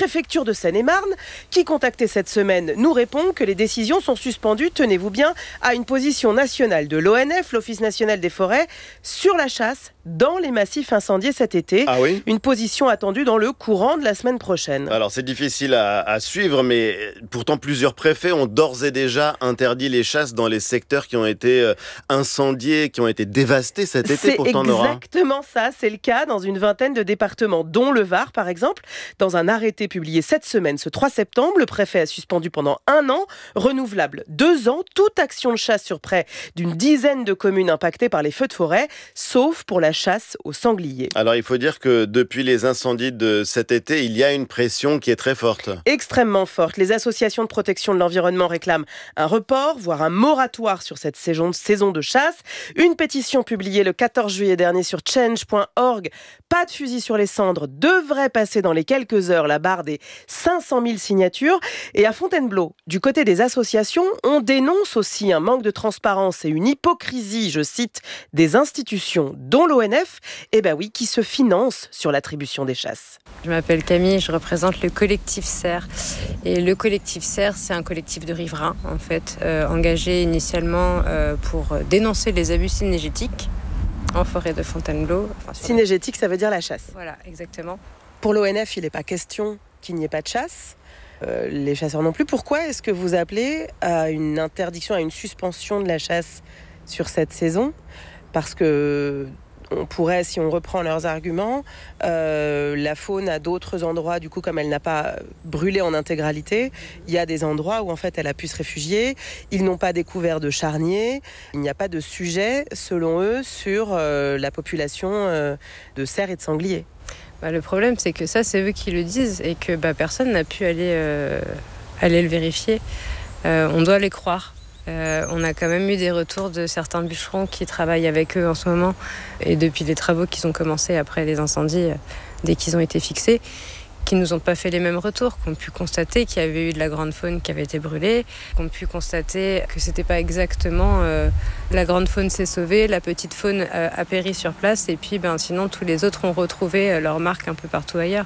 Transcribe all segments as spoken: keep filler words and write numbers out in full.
préfecture de Seine-et-Marne, qui contacté cette semaine, nous répond que les décisions sont suspendues, tenez-vous bien, à une position nationale de l'O N F, l'Office national des forêts, sur la chasse dans les massifs incendiés cet été. Ah oui ? Une position attendue dans le courant de la semaine prochaine. Alors c'est difficile à, à suivre, mais pourtant plusieurs préfets ont d'ores et déjà interdit les chasses dans les secteurs qui ont été euh, incendiés, qui ont été dévastés cet été. C'est pourtant, Nora. exactement ça, c'est le cas dans une vingtaine de départements, dont le Var par exemple. Dans un arrêté publié cette semaine, ce trois septembre, le préfet a suspendu pendant un an, renouvelable deux ans, toute action de chasse sur près d'une dizaine de communes impactées par les feux de forêt, sauf pour la chasse aux sangliers. Alors il faut dire que depuis les incendies de cet été, il y a une pression qui est très forte. Extrêmement forte. Les associations de protection de l'environnement réclament un report, voire un moratoire sur cette saison, saison de chasse. Une pétition publiée le quatorze juillet dernier sur change point org, pas de fusil sur les cendres, devrait passer dans les quelques heures la barre des cinq cent mille signatures. Et à Fontainebleau, du côté des associations, on dénonce aussi un manque de transparence et une hypocrisie, je cite, des institutions, dont l'O N F, eh ben oui, qui se financent sur l'attribution des chasses. Je m'appelle Camille, je représente le collectif Serre. Et le collectif Serre, c'est un collectif de riverains, en fait, euh, engagé initialement euh, pour dénoncer les abus cynégétiques en forêt de Fontainebleau. Enfin, Cynégétique, ça veut dire la chasse. Voilà, exactement. Pour l'O N F, il n'est pas question qu'il n'y ait pas de chasse. Euh, les chasseurs non plus. Pourquoi est-ce que vous appelez à une interdiction, à une suspension de la chasse sur cette saison ? Parce que on pourrait, si on reprend leurs arguments, euh, la faune à d'autres endroits, du coup, comme elle n'a pas brûlé en intégralité, il y a des endroits où en fait elle a pu se réfugier. Ils n'ont pas découvert de charniers. Il n'y a pas de sujet, selon eux, sur euh, la population euh, de cerfs et de sangliers. Bah, le problème, c'est que ça, c'est eux qui le disent et que bah, personne n'a pu aller, euh, aller le vérifier. Euh, on doit les croire. Euh, on a quand même eu des retours de certains bûcherons qui travaillent avec eux en ce moment et depuis les travaux qu'ils ont commencé après les incendies, dès qu'ils ont été fixés, qui nous ont pas fait les mêmes retours, qu'on pu constater qu'il y avait eu de la grande faune qui avait été brûlée, qu'on pu constater que c'était pas exactement euh, la grande faune s'est sauvée, la petite faune euh, a péri sur place et puis ben, sinon tous les autres ont retrouvé euh, leurs marques un peu partout ailleurs.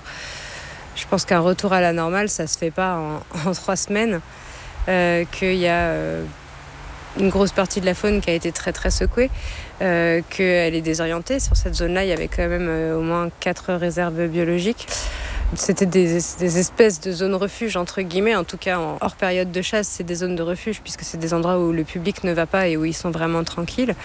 Je pense qu'un retour à la normale, ça se fait pas en, en trois semaines, euh, qu'il y a euh, une grosse partie de la faune qui a été très très secouée, euh, qu'elle est désorientée. Sur cette zone-là, il y avait quand même euh, au moins quatre réserves biologiques. C'était des, des espèces de zones refuge, entre guillemets. En tout cas, en hors période de chasse, c'est des zones de refuge, puisque c'est des endroits où le public ne va pas et où ils sont vraiment tranquilles.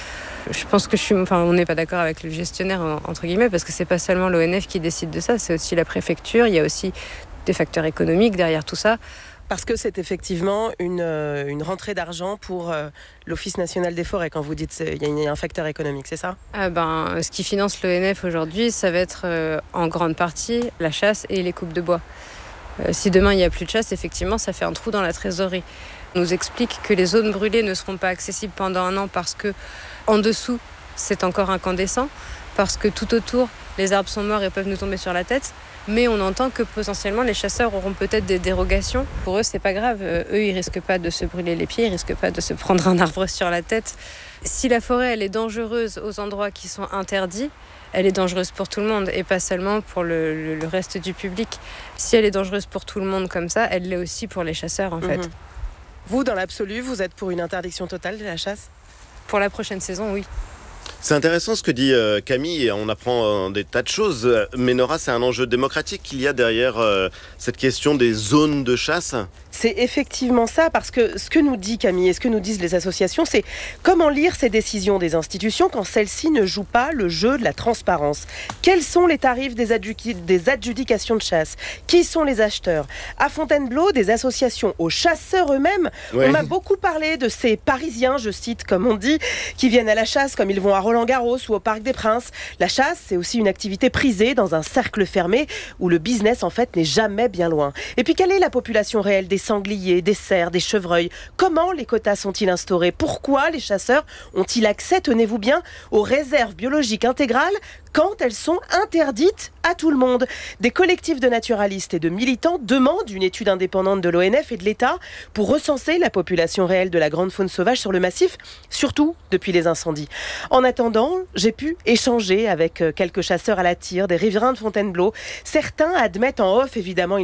Je pense que je suis, enfin, on n'est pas d'accord avec le gestionnaire, entre guillemets, parce que c'est pas seulement l'O N F qui décide de ça, c'est aussi la préfecture. Il y a aussi des facteurs économiques derrière tout ça. Parce que c'est effectivement une, euh, une rentrée d'argent pour euh, l'Office national des forêts, quand vous dites qu'il y a un facteur économique, c'est ça ? ah ben, Ce qui finance l'O N F aujourd'hui, ça va être euh, en grande partie la chasse et les coupes de bois. Euh, si demain il n'y a plus de chasse, effectivement, ça fait un trou dans la trésorerie. On nous explique que les zones brûlées ne seront pas accessibles pendant un an parce que en dessous, c'est encore incandescent, parce que tout autour, les arbres sont morts et peuvent nous tomber sur la tête. Mais on entend que potentiellement les chasseurs auront peut-être des dérogations. Pour eux, c'est pas grave. Eux, ils risquent pas de se brûler les pieds, ils risquent pas de se prendre un arbre sur la tête. Si la forêt, elle est dangereuse aux endroits qui sont interdits, elle est dangereuse pour tout le monde et pas seulement pour le, le, le reste du public. Si elle est dangereuse pour tout le monde comme ça, elle l'est aussi pour les chasseurs en fait. Mmh. Vous, dans l'absolu, vous êtes pour une interdiction totale de la chasse ? Pour la prochaine saison, oui. C'est intéressant ce que dit euh, Camille, on apprend euh, des tas de choses, mais Nora, c'est un enjeu démocratique qu'il y a derrière euh, cette question des zones de chasse. C'est effectivement ça, parce que ce que nous dit Camille et ce que nous disent les associations, c'est comment lire ces décisions des institutions quand celles-ci ne jouent pas le jeu de la transparence. Quels sont les tarifs des, adjudic- des adjudications de chasse ? Qui sont les acheteurs ? À Fontainebleau, des associations aux chasseurs eux-mêmes. Ouais. On m'a beaucoup parlé de ces Parisiens, je cite comme on dit, qui viennent à la chasse comme ils vont à Roland-Garros ou au Parc des Princes. La chasse, c'est aussi une activité prisée dans un cercle fermé où le business en fait n'est jamais bien loin. Et puis quelle est la population réelle des sangliers, des cerfs, des chevreuils ? Comment les quotas sont-ils instaurés ? Pourquoi les chasseurs ont-ils accès, tenez-vous bien, aux réserves biologiques intégrales quand elles sont interdites à tout le monde ? Des collectifs de naturalistes et de militants demandent une étude indépendante de l'O N F et de l'État pour recenser la population réelle de la grande faune sauvage sur le massif, surtout depuis les incendies. En attendant, j'ai pu échanger avec quelques chasseurs à la tire, des riverains de Fontainebleau. Certains admettent en off évidemment